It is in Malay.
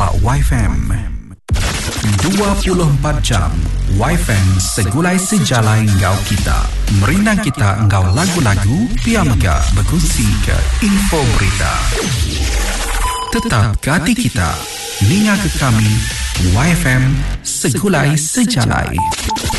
tapak YFM. 24 jam YFM segulai sejalai ngau kita. Merindang kita engkau lagu-lagu, piamega berkongsi ke info berita. Tetap ke hati kita. Ninga ke kami YFM segulai sejalai.